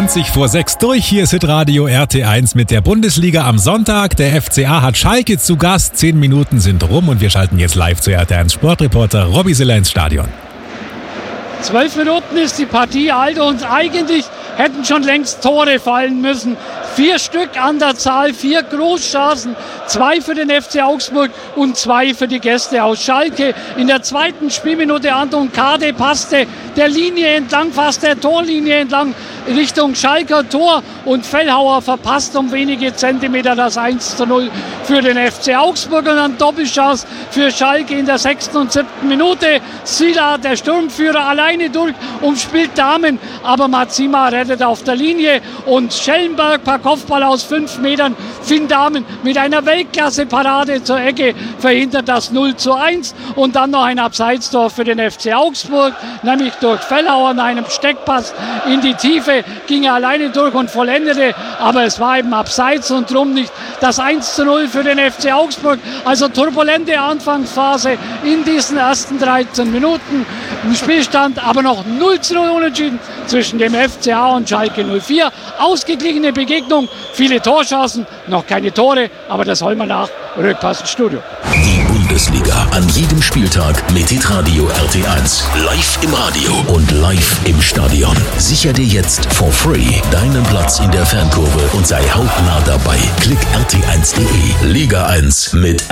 20 vor 6 durch. Hier ist Hitradio RT1 mit der Bundesliga am Sonntag. Der FCA hat Schalke zu Gast. 10 Minuten sind rum und wir schalten jetzt live zu RT1 Sportreporter Robby Siller ins Stadion. 12 Minuten ist die Partie alt und eigentlich hätten schon längst Tore fallen müssen. 4 Stück an der Zahl, 4 Großchancen, 2 für den FC Augsburg und 2 für die Gäste aus Schalke. In der zweiten Spielminute Anton Kade passte der Linie entlang, fast der Torlinie entlang Richtung Schalker Tor und Fellhauer verpasst um wenige Zentimeter das 1:0 für den FC Augsburg und dann Doppelchance für Schalke in der 6. und 7. Minute. Sila, der Sturmführer, alleine durch, umspielt Dahmen, aber Mazima rettet auf der Linie und Schellenberg per Kopfball aus 5 Metern. Finn Dahmen mit einer Weltklasse-Parade zur Ecke verhindert das 0:1 und dann noch ein Abseitstor für den FC Augsburg, nämlich durch Fellhauer in einem Steckpass in die Tiefe, ging er alleine durch und vollendete, aber es war eben abseits und drum nicht das 1:0 für den FC Augsburg. Also turbulente Anfangsphase in diesen ersten 13 Minuten. Im Spielstand aber noch 0:0 unentschieden zwischen dem FCA und Schalke 04. Ausgeglichene Begegnung, viele Torchancen, noch keine Tore, aber das holen wir nach. Rückpass ins Studio. Die Bundesliga an jedem Spieltag mit Hitradio RT1. Live im Radio und live im Stadion. Sicher dir jetzt for free deinen Platz in der Fankurve und sei hautnah dabei. Klick rt1.de. Liga 1 mit